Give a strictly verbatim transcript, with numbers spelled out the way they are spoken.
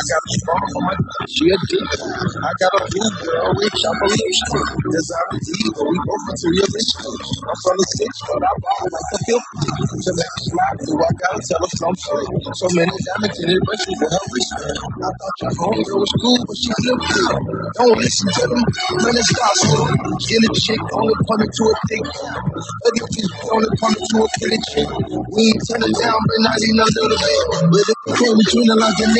got a strong for my she a dick. I got a blue girl with chopper lipstick. Desire D, but we both materialistic. I'm from the six, but I ball like a fifty. To make it slide through, I gotta tell her some shit. So many diamonds in it, but she for her respect. I thought your homegirl was cool, but she flipped it. Don't listen to them, man, it's gospel. Skinny chick, only coming to a thick. But if you only coming to a killing chick, we ain't turning down, but not even a little bit. But if you came between the lines,